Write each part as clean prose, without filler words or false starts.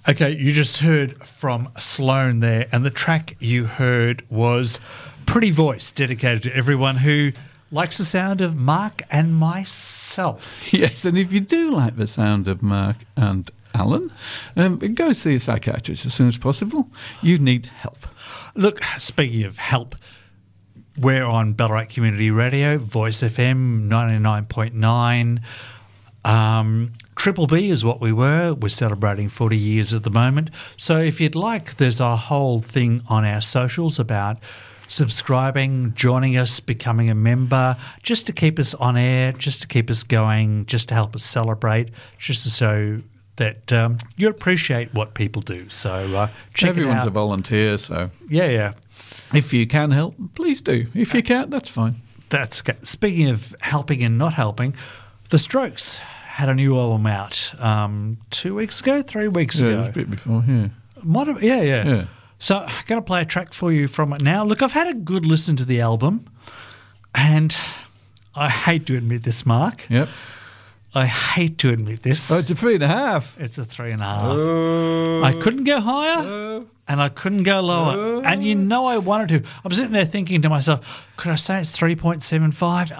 Okay, you just heard from Sloan there, and the track you heard was Pretty Voice, dedicated to everyone who likes the sound of Mark and myself. Yes, and if you do like the sound of Mark and Alan, go see a psychiatrist as soon as possible. You need help. Look, speaking of help, we're on Ballarat Community Radio, Voice FM 99.9. Triple B is what we were. We're celebrating 40 years at the moment. So if you'd like, there's a whole thing on our socials about subscribing, joining us, becoming a member, just to keep us on air, just to keep us going, just to help us celebrate, just to show that you appreciate what people do. So check it out. Everyone's a volunteer, so yeah. If you can help, please do. If you can't, that's fine. That's okay. Speaking of helping and not helping, The Strokes had a new album out 2 weeks ago, 3 weeks ago. Yeah, it was a bit before, yeah. Might have, yeah. So I'm going to play a track for you from it now. Look, I've had a good listen to the album, and I hate to admit this, Mark. Yep. I hate to admit this. Oh, it's a 3.5. It's a 3.5. I couldn't go higher and I couldn't go lower. And you know I wanted to. I'm sitting there thinking to myself, could I say it's 3.75?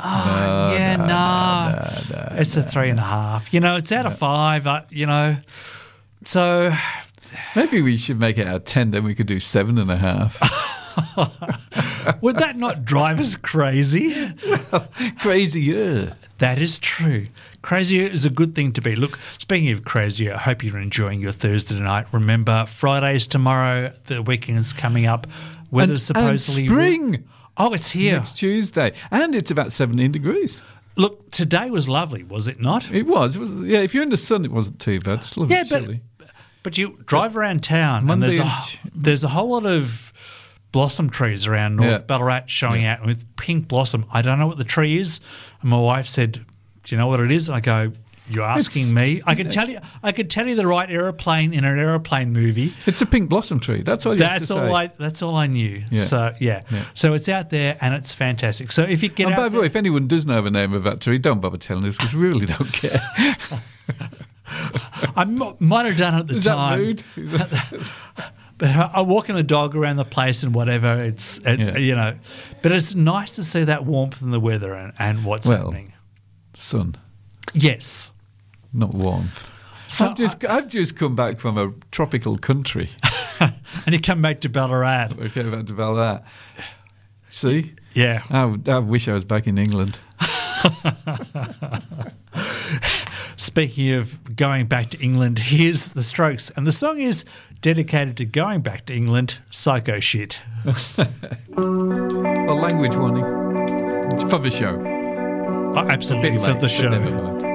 No. It's a 3.5. You know, it's out of 5, So maybe we should make it out of 10, then we could do 7.5. Would that not drive us crazy? Well, crazier. That is true. Crazier is a good thing to be. Look, speaking of crazier, I hope you're enjoying your Thursday night. Remember, Friday's tomorrow, the weekend's coming up. Weather's supposedly... And spring! Oh, it's here. Next Tuesday. And it's about 17 degrees. Look, today was lovely, was it not? It was. Yeah, if you're in the sun, it wasn't too bad. It's a little chilly. But you drive around town and there's a whole lot of blossom trees around North Ballarat showing out with pink blossom. I don't know what the tree is. And my wife said, do you know what it is? I go, you're asking me? I can tell you the right aeroplane in an aeroplane movie. It's a pink blossom tree. That's all you have to say. That's all I knew. Yeah. So, So it's out there and it's fantastic. So if you get out by the way, if anyone does know the name of that tree, don't bother telling us because we really don't care. I might have done it at the time. Is that rude? But I'm walking the dog around the place and whatever. You know, but it's nice to see that warmth in the weather and what's happening. Sun. Yes. Not warmth. So I've just come back from a tropical country. And you come back to Ballarat. I came back to Ballarat. See? Yeah. I wish I was back in England. Speaking of going back to England, here's The Strokes. And the song is dedicated to going back to England, Psycho Shit. Well, language warning. For the show. Oh, absolutely, for the show. Never mind.